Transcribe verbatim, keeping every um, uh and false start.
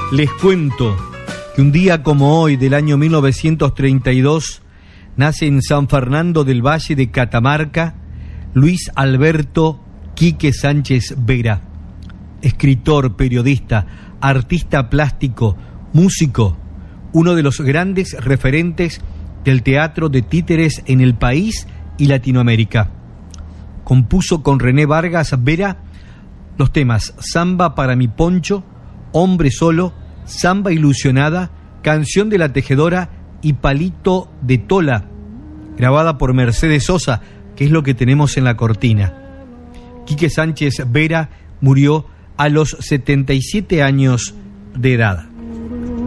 Les cuento que un día como hoy del año mil novecientos treinta y dos nace en San Fernando del Valle de Catamarca Luis Alberto Quique Sánchez Vera, escritor, periodista, artista plástico, músico, uno de los grandes referentes del teatro de títeres en el país y Latinoamérica. Compuso con René Vargas Vera los temas Samba para mi poncho, Hombre solo, Samba ilusionada, Canción de la tejedora y Palito de Tola, grabada por Mercedes Sosa, que es lo que tenemos en la cortina. Quique Sánchez Vera murió a los setenta y siete años de edad.